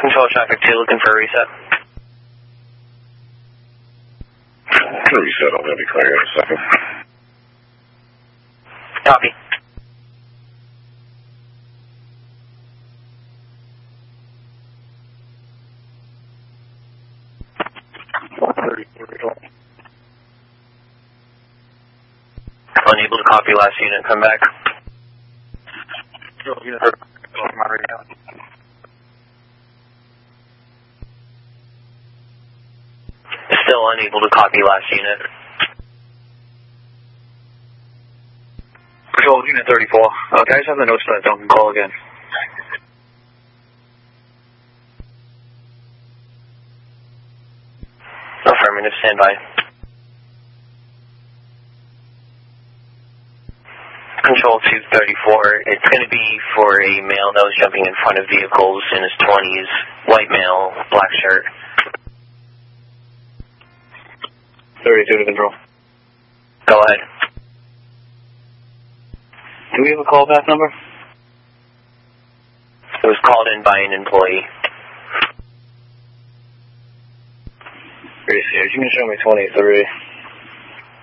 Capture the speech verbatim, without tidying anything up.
Control traffic two, looking for a reset. A reset, I'm going to be clear in a second. Copy. Unable to copy last unit, come back. Unit Still unable to copy last unit. Control, Unit thirty-four. Uh, guys have the notes that don't call again. Affirmative, standby. Control two thirty-four, it's going to be for a male that was jumping in front of vehicles in his twenties, white male, black shirt. thirty-two to control. Go ahead. Do we have a callback number? It was called in by an employee. Pretty serious. You can show me twenty-three.